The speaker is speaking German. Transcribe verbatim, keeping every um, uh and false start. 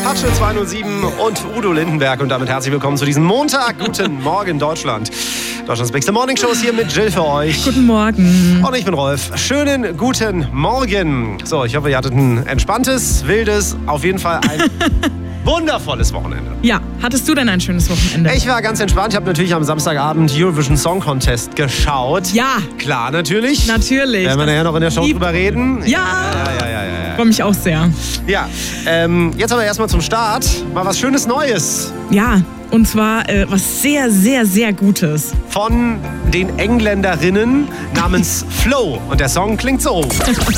Patsche zweihundertsieben und Udo Lindenberg. Und damit herzlich willkommen zu diesem Montag. Guten Morgen, Deutschland. Deutschlands Bigste Morning Show ist hier mit Jill für euch. Guten Morgen. Und ich bin Rolf. Schönen guten Morgen. So, ich hoffe, ihr hattet ein entspanntes, wildes, auf jeden Fall ein wundervolles Wochenende. Ja, hattest du denn ein schönes Wochenende? Ich war ganz entspannt. Ich habe natürlich am Samstagabend Eurovision Song Contest geschaut. Ja. Klar, natürlich. Natürlich. Werden wir nachher noch in der Show Lieb- drüber reden. Ja. Ja, ja, ja, ja. Ich freue mich auch sehr. Ja, ähm, jetzt aber erstmal zum Start. Mal was Schönes Neues. Ja, und zwar äh, was sehr, sehr, sehr Gutes. Von den Engländerinnen namens Flow. Und der Song klingt so.